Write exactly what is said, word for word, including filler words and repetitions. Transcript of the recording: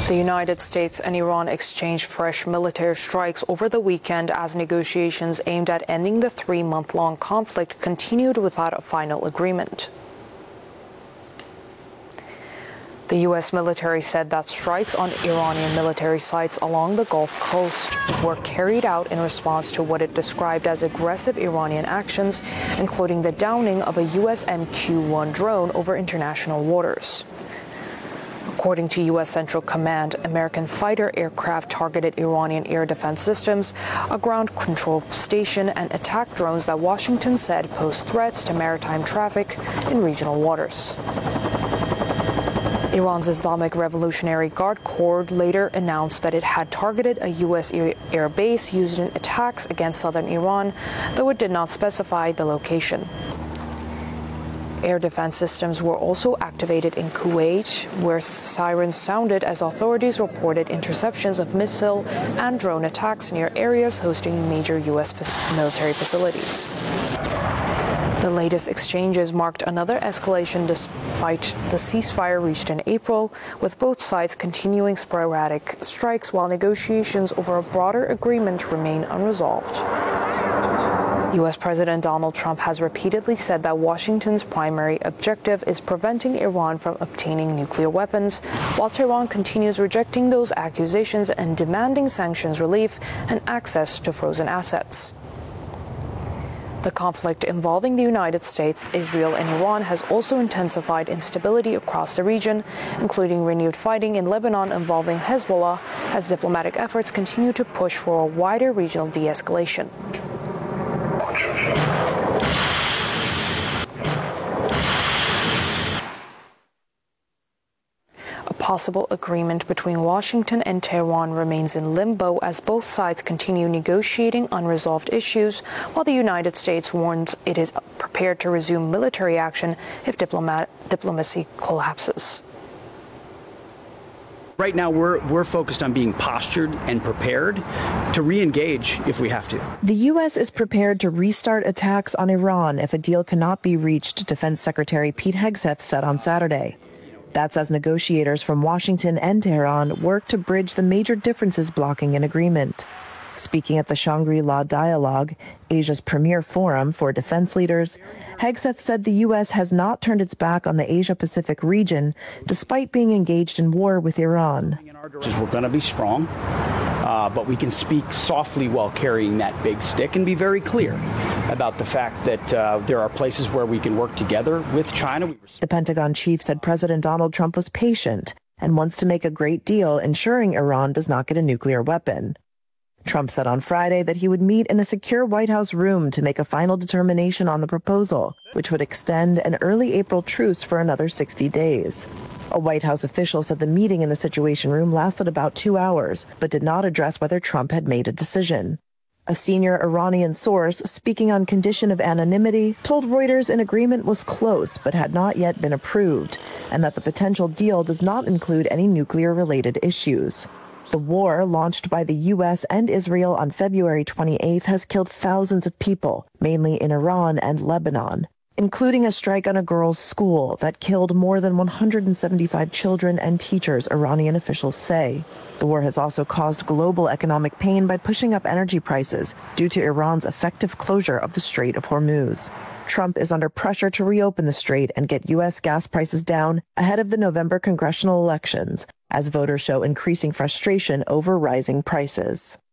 The United States and Iran exchanged fresh military strikes over the weekend as negotiations aimed at ending the three-month-long conflict continued without a final agreement. The U S military said that strikes on Iranian military sites along the Gulf Coast were carried out in response to what it described as aggressive Iranian actions, including the downing of a U S M Q one drone over international waters. According to U S Central Command, American fighter aircraft targeted Iranian air defense systems, a ground control station, and attacked drones that Washington said pose threats to maritime traffic in regional waters. Iran's Islamic Revolutionary Guard Corps later announced that it had targeted a U S air base used in attacks against southern Iran, though it did not specify the location. Air defense systems were also activated in Kuwait, where sirens sounded as authorities reported interceptions of missile and drone attacks near areas hosting major U S military facilities. The latest exchanges marked another escalation despite the ceasefire reached in April, with both sides continuing sporadic strikes while negotiations over a broader agreement remain unresolved. U S President Donald Trump has repeatedly said that Washington's primary objective is preventing Iran from obtaining nuclear weapons, while Tehran continues rejecting those accusations and demanding sanctions relief and access to frozen assets. The conflict involving the United States, Israel, and Iran has also intensified instability across the region, including renewed fighting in Lebanon involving Hezbollah, as diplomatic efforts continue to push for a wider regional de-escalation. A possible agreement between Washington and Tehran remains in limbo as both sides continue negotiating unresolved issues, while the United States warns it is prepared to resume military action if diplomat- diplomacy collapses. Right now, we're we're focused on being postured and prepared to re-engage if we have to. The U S is prepared to restart attacks on Iran if a deal cannot be reached, Defense Secretary Pete Hegseth said on Saturday. That's as negotiators from Washington and Tehran work to bridge the major differences blocking an agreement. Speaking at the Shangri-La Dialogue, Asia's premier forum for defense leaders, Hegseth said the U S has not turned its back on the Asia-Pacific region, despite being engaged in war with Iran. We're going to be strong, uh, but we can speak softly while carrying that big stick and be very clear about the fact that uh, there are places where we can work together with China. The Pentagon chief said President Donald Trump was patient and wants to make a great deal ensuring Iran does not get a nuclear weapon. Trump said on Friday that he would meet in a secure White House room to make a final determination on the proposal, which would extend an early April truce for another sixty days. A White House official said the meeting in the Situation Room lasted about two hours, but did not address whether Trump had made a decision. A senior Iranian source, speaking on condition of anonymity, told Reuters an agreement was close but had not yet been approved, and that the potential deal does not include any nuclear-related issues. The war, launched by the U S and Israel on February twenty-eighth, has killed thousands of people, mainly in Iran and Lebanon, including a strike on a girls' school that killed more than one hundred seventy-five children and teachers, Iranian officials say. The war has also caused global economic pain by pushing up energy prices due to Iran's effective closure of the Strait of Hormuz. Trump is under pressure to reopen the strait and get U S gas prices down ahead of the November congressional elections, as voters show increasing frustration over rising prices.